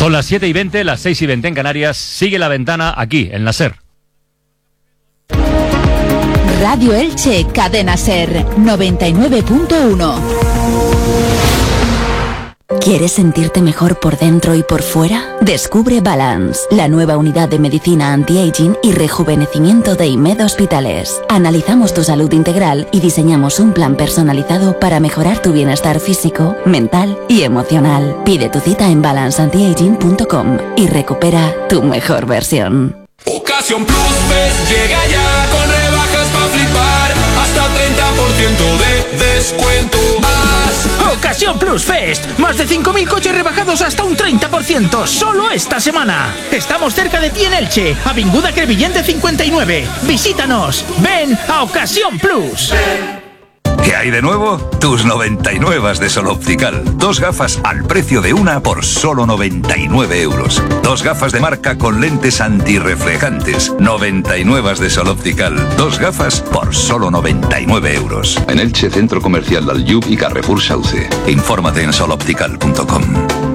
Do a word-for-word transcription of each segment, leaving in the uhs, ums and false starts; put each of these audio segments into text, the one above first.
Son las siete y veinte, las seis y veinte en Canarias. Sigue La Ventana aquí, en la SER. Radio Elche, Cadena SER, noventa y nueve punto uno. ¿Quieres sentirte mejor por dentro y por fuera? Descubre Balance, la nueva unidad de medicina anti-aging y rejuvenecimiento de IMED Hospitales. Analizamos tu salud integral y diseñamos un plan personalizado para mejorar tu bienestar físico, mental y emocional. Pide tu cita en balance antiaging punto com y recupera tu mejor versión. Ocasión Plus Fest llega ya con rebajas para flipar, hasta treinta por ciento de descuento más. Ocasión Plus Fest, más de cinco mil coches rebajados hasta un treinta por ciento, solo esta semana. Estamos cerca de ti en Elche, Avinguda Crevillente cincuenta y nueve. Visítanos, ven a Ocasión Plus. ¿Qué hay de nuevo? Tus noventa y nueve de Sol Optical. Dos gafas al precio de una por solo noventa y nueve euros. Dos gafas de marca con lentes antirreflejantes. noventa y nueve de Sol Optical. Dos gafas por solo noventa y nueve euros. En Elche, Centro Comercial Dalyub y Carrefour Sauce. Infórmate en sol optical punto com.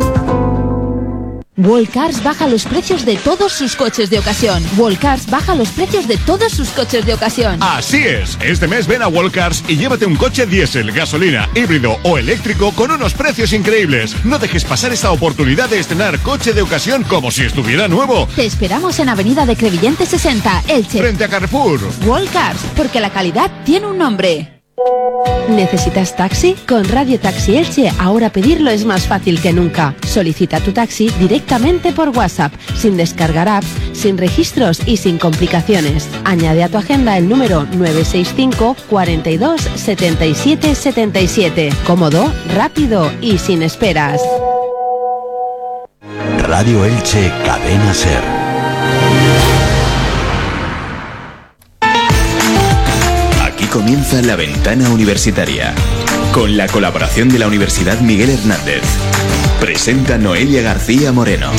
Wallcars baja los precios de todos sus coches de ocasión. Wallcars baja los precios de todos sus coches de ocasión. Así es. Este mes ven a Wallcars y llévate un coche diésel, gasolina, híbrido o eléctrico con unos precios increíbles. No dejes pasar esta oportunidad de estrenar coche de ocasión como si estuviera nuevo. Te esperamos en Avenida de Crevillente sesenta, Elche. Frente a Carrefour. Wallcars, porque la calidad tiene un nombre. ¿Necesitas taxi? Con Radio Taxi Elche ahora pedirlo es más fácil que nunca. Solicita tu taxi directamente por WhatsApp, sin descargar apps, sin registros y sin complicaciones. Añade a tu agenda el número nueve seis cinco, cuarenta y dos, setenta y siete, setenta y siete. Cómodo, rápido y sin esperas. Radio Elche, Cadena SER. Comienza La Ventana Universitaria, con la colaboración de la Universidad Miguel Hernández. Presenta Noelia García Moreno.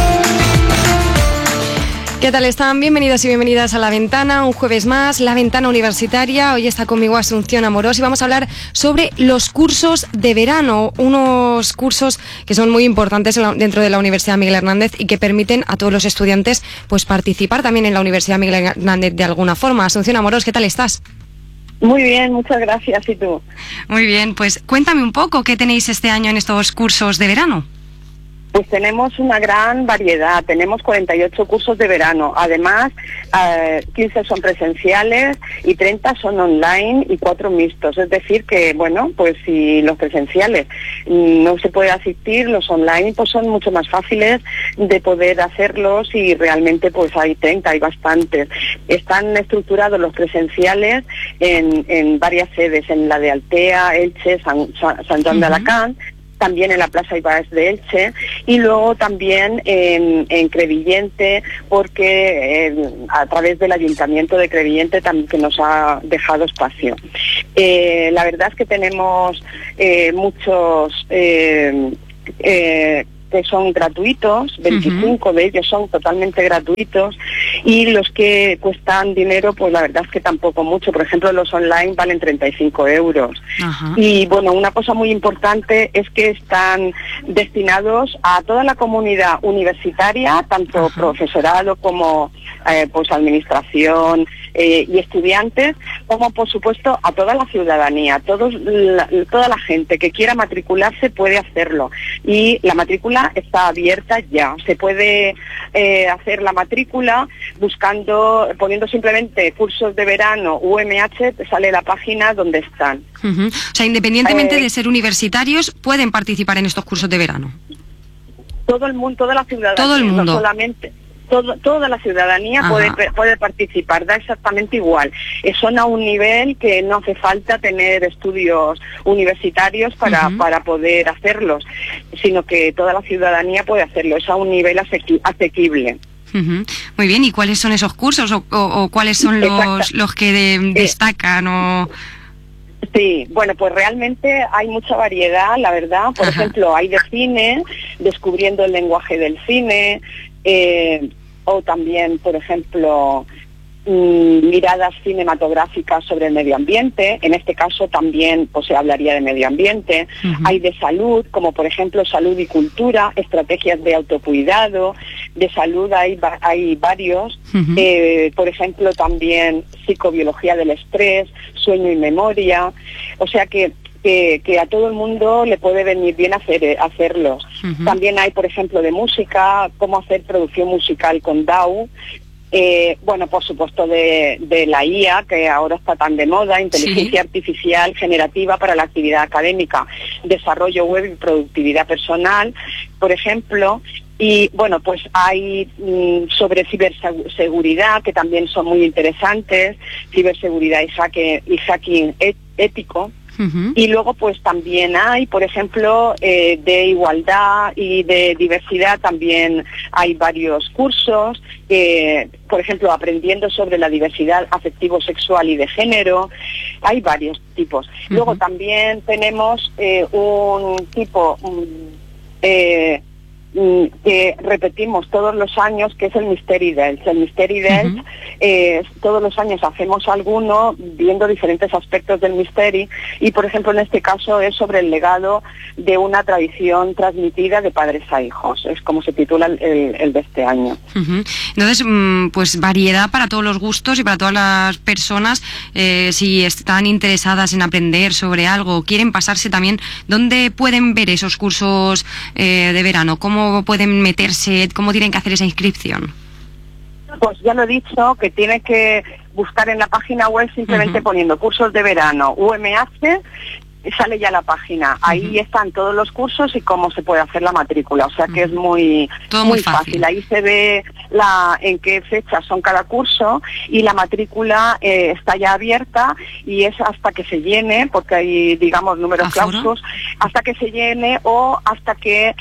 ¿Qué tal están? Bienvenidos y bienvenidas a La Ventana, un jueves más, La Ventana Universitaria. Hoy está conmigo Asunción Amorós y vamos a hablar sobre los cursos de verano, unos cursos que son muy importantes dentro de la Universidad Miguel Hernández y que permiten a todos los estudiantes pues participar también en la Universidad Miguel Hernández de alguna forma. Asunción Amorós, ¿qué tal estás? Muy bien, muchas gracias. ¿Y tú? Muy bien, pues cuéntame un poco, ¿qué tenéis este año en estos cursos de verano? Pues tenemos una gran variedad, tenemos cuarenta y ocho cursos de verano, además eh, quince son presenciales y treinta son online y cuatro mixtos, es decir que, bueno, pues si los presenciales no se puede asistir, los online pues son mucho más fáciles de poder hacerlos y realmente pues hay treinta, hay bastantes. Están estructurados los presenciales en, en varias sedes, en la de Altea, Elche, San, San, San Juan de Alacant, también en la Plaza Ibáez de Elche y luego también en, en Crevillente, porque eh, a través del Ayuntamiento de Crevillente también que nos ha dejado espacio. Eh, la verdad es que tenemos eh, muchos eh, eh, que son gratuitos, veinticinco uh-huh. de ellos son totalmente gratuitos y los que cuestan dinero, pues la verdad es que tampoco mucho. Por ejemplo, los online valen treinta y cinco euros. Uh-huh. Y bueno, una cosa muy importante es que están destinados a toda la comunidad universitaria, tanto uh-huh. profesorado como eh, pues administración eh, y estudiantes, como por supuesto a toda la ciudadanía. Todos, la, toda la gente que quiera matricularse puede hacerlo. Y la matrícula está abierta ya. Se puede eh, hacer la matrícula buscando, poniendo simplemente cursos de verano U M H, te sale la página donde están. Uh-huh. O sea, independientemente eh, de ser universitarios, pueden participar en estos cursos de verano. Todo el mundo, toda la ciudadanía, todo el mundo. No solamente. Todo, toda la ciudadanía puede, puede participar, da exactamente igual. Eh, son a un nivel que no hace falta tener estudios universitarios para, uh-huh. para poder hacerlos, sino que toda la ciudadanía puede hacerlo, es a un nivel asequi- asequible. Uh-huh. Muy bien, ¿y cuáles son esos cursos o, o, o cuáles son los, los que de, destacan o...? Sí, bueno, pues realmente hay mucha variedad, la verdad. Por Ajá. ejemplo, hay de cine, descubriendo el lenguaje del cine, eh, o también, por ejemplo, mm, miradas cinematográficas sobre el medio ambiente. En este caso también pues se hablaría de medio ambiente. Uh-huh. Hay de salud, como por ejemplo salud y cultura, estrategias de autocuidado. De salud hay, hay varios. Uh-huh. Eh, por ejemplo también psicobiología del estrés, sueño y memoria. O sea que Que, que a todo el mundo le puede venir bien hacer hacerlos. Uh-huh. También hay, por ejemplo, de música, cómo hacer producción musical con D A W. Eh, bueno, por supuesto de, de la I A, que ahora está tan de moda, inteligencia sí. artificial generativa para la actividad académica, desarrollo web y productividad personal, por ejemplo. Y bueno, pues hay mm, sobre ciberseguridad, que también son muy interesantes, ciberseguridad y, hacke, y hacking et, ético. Uh-huh. Y luego pues también hay, por ejemplo, eh, de igualdad y de diversidad también hay varios cursos, eh, por ejemplo, aprendiendo sobre la diversidad afectivo-sexual y de género, hay varios tipos. Uh-huh. Luego también tenemos eh, un tipo um, eh, que repetimos todos los años, que es el Mystery Dells. El Mystery Dells, uh-huh. eh, todos los años hacemos alguno viendo diferentes aspectos del Mystery, y por ejemplo en este caso es sobre el legado de una tradición transmitida de padres a hijos. Es como se titula el, el, el de este año. Uh-huh. Entonces, pues variedad para todos los gustos y para todas las personas. Eh, si están interesadas en aprender sobre algo, quieren pasarse también, ¿dónde pueden ver esos cursos eh, de verano? ¿Cómo pueden meterse? ¿Cómo tienen que hacer esa inscripción? Pues ya lo he dicho, que tiene que buscar en la página web simplemente uh-huh. poniendo cursos de verano U M H, sale ya la página. Ahí uh-huh. están todos los cursos y cómo se puede hacer la matrícula. O sea que uh-huh. es muy, Todo muy muy fácil. fácil. Ahí se ve la en qué fechas son cada curso, y la matrícula eh, está ya abierta, y es hasta que se llene, porque hay, digamos, números clausos, hasta que se llene o hasta que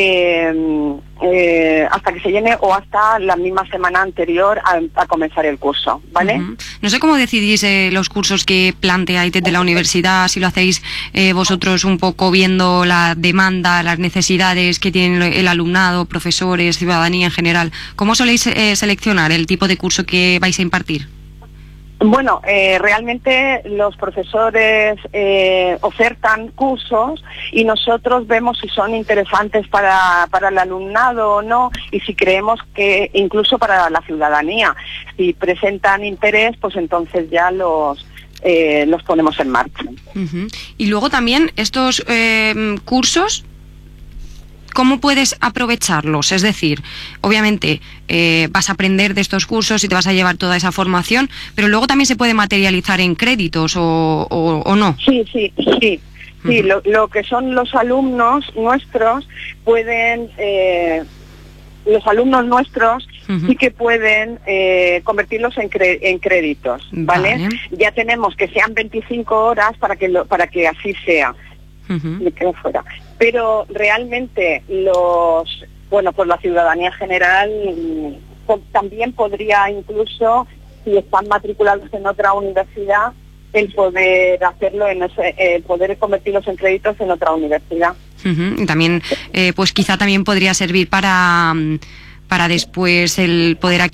eh, eh, hasta que se llene o hasta la misma semana anterior a, a comenzar el curso, ¿vale? Uh-huh. No sé cómo decidís eh, los cursos que planteáis desde la universidad, si lo hacéis eh, vosotros un poco viendo la demanda, las necesidades que tiene el alumnado, profesores, ciudadanía en general. ¿Cómo soléis eh, seleccionar el tipo de curso que vais a impartir? Bueno, eh, realmente los profesores eh, ofertan cursos y nosotros vemos si son interesantes para, para el alumnado o no, y si creemos que incluso para la ciudadanía. Si presentan interés, pues entonces ya los... Eh, los ponemos en marcha. Uh-huh. Y luego también estos eh, cursos, ¿cómo puedes aprovecharlos? Es decir, obviamente eh, vas a aprender de estos cursos y te vas a llevar toda esa formación, pero luego también se puede materializar en créditos o, o, o no. Sí, sí, sí. Sí, uh-huh. lo, lo que son los alumnos nuestros pueden... Eh, los alumnos nuestros uh-huh. sí que pueden eh, convertirlos en, cre- en créditos, ¿vale? Vale. Ya tenemos que sean veinticinco horas para que lo, para que así sea. Uh-huh. Me quedo fuera. Pero realmente los, bueno, pues la ciudadanía general pues, también podría incluso, si están matriculados en otra universidad, el poder hacerlo en ese, el poder convertirlos en créditos en otra universidad. Uh-huh. También, eh, pues quizá también podría servir para, para después el poder